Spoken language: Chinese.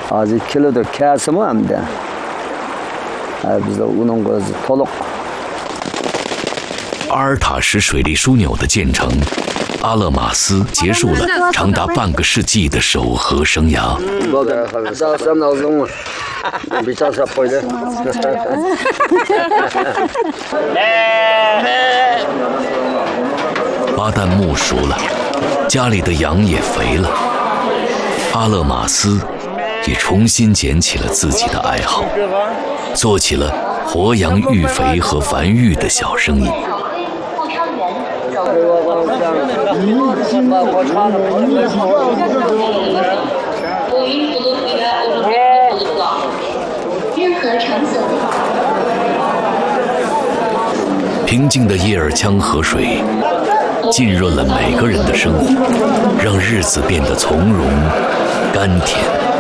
아직 킬로도 캐스면 안 돼. bizde uning o'zi to'liq。 阿尔塔什水利枢纽的建成，阿勒马斯结束了长达半个世纪的守河生涯。巴旦木熟了，家里的羊也肥了，阿勒马斯也重新捡起了自己的爱好，做起了活羊育肥和繁育的小生意。平静的叶尔羌河水浸润了每个人的生活，让日子变得从容、甘甜。